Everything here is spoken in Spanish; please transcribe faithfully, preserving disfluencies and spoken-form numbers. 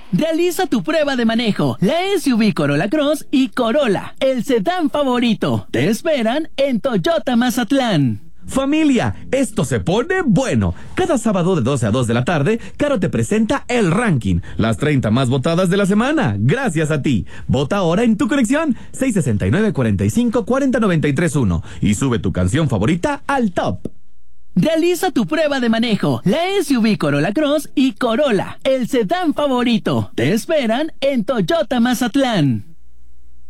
Realiza tu prueba de manejo. La S U V Corolla Cross y Corolla, el sedán favorito. Te esperan en Toyota Mazatlán. Familia, esto se pone bueno. Cada sábado de doce a dos de la tarde, Caro te presenta el ranking, las treinta más votadas de la semana. Gracias a ti. Vota ahora en tu colección seis sesenta y nueve, cuarenta y cinco, cuarenta, noventa y tres, uno y sube tu canción favorita al top. Realiza tu prueba de manejo. La S U V Corolla Cross y Corolla, el sedán favorito. Te esperan en Toyota Mazatlán.